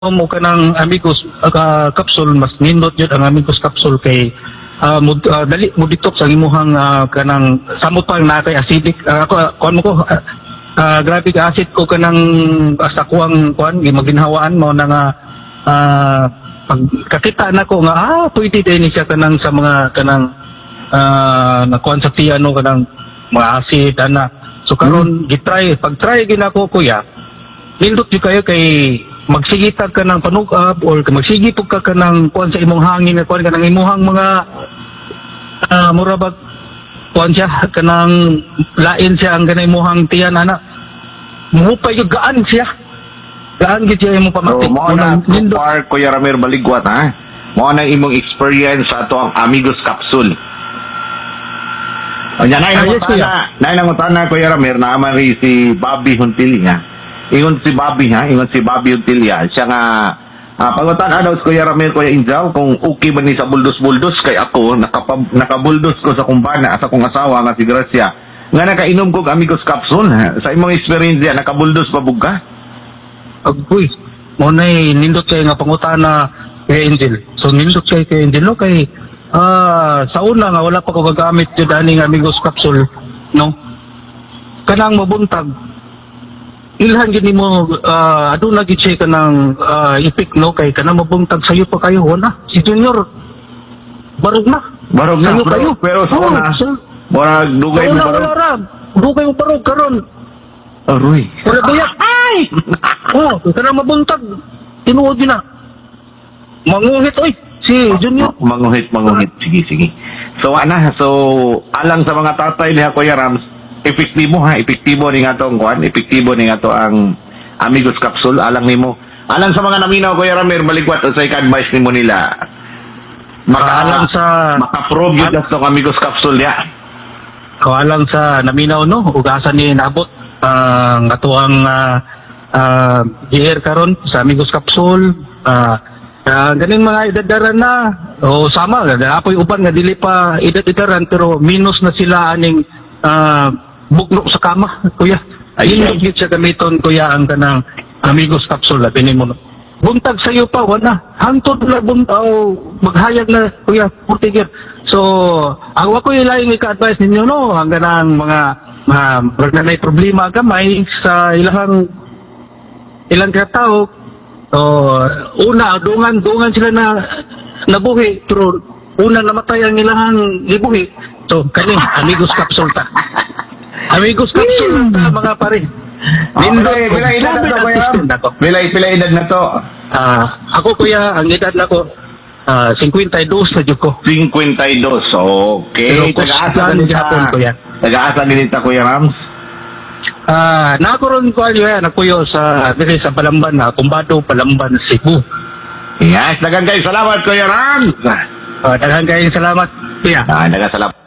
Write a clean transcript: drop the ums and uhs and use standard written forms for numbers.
mo ka ng Amigos capsule, mas nindot yun ang Amigos capsule kay dali mo detox ang imuhang kanang samot pang natay acidic grabe ka acid ko kanang sa kuwang kuan maginhawaan mo na nga pagkakita na ko nga pwede din siya kanang sa mga kanang nakuan sa piano kanang mga acid ana so karon gitry pag-try ginako kuya nindot yun kayo kay magsigitag ka ng panukab or magsigitog ka ng kuan sa imong hangin na kuan ka ng imuhang mga murabag kuan siya kanang lain siya ang kanang imuhang tiyan ana muhupay yung gaan siya gaan gid siya imong pamatik mo na Park Kuya Ramir Baligwat ha mo na imong experience sa ato ang Amigos capsule o yan nay nangutana Kuya Ramir na amari si Bobby Huntilia ingon si Bobby Huntilia siya nga pangutan daw si Kuya Ramir Kuya Injaw kung okay ba ni sa buldos-buldos kay ako nakabuldos ko sa kumbana sa kong asawa nga si Gracia nga nakainom ko Amigos capsule sa imong experience diyan nakabuldos pa bugka agoy mo nay nindot kay nga pangutana kay Angel so nindot kay Angel no kay sa una nga wala pa ko gagamit jud ani nga Amigos capsule no kanang mabuntag ilhan gini mo aduna gid siya kanang ipik no kay kanang mabuntag sayo pa kayo wala si Junior barog na kayo pero sa una wala dugay mo barog dugay mo barog karon aroy wala buyak ay kanang mabuntag tinuod na manguhit oy si Junior manguhit sige so alang sa mga tatay niya Kuya Rams epektibo ni nga to ang Amigos capsule alang sa mga naminaw Kuya Ramir Baligwat sa advice nimo nila maka-prove yun ang Amigos capsule ya alang sa naminaw no ugasan ni nabot ang atuang GR karon sa Amigos capsule ganing mga edadaran na o sama apoy uban nga dili pa edadaran pero minus na sila aning bugnok sa kama, kuya. Ayun yung siya gamiton, kuya, ang kanang Amigos capsule. Pinin mo, no? Buntag sa'yo pa, wala. Hantod na buntag, maghayag na, kuya, putigir. So, ang ako yung laing ika-advise ninyo, no? Ang kanang mga may problema kamay sa ilang katao. So, una, dungan sila na nabuhi, pero una namatay ang ilang ibuhi. So, kaning Amigos capsule ta. Amigos capsule na mga pare. Pila edad na to kuya? Pila edad na to? Ako kuya, ang edad na ko 52 na dyan ko. 52, okay. Tagaasa din ita Kuya Rams? Nakaroon ko nakuyo sa Palamban, Tumbado, Palamban, Cebu. Yes, daghang kayo salamat Kuya Rams. Daghang kayo salamat kuya. Daghang salamat.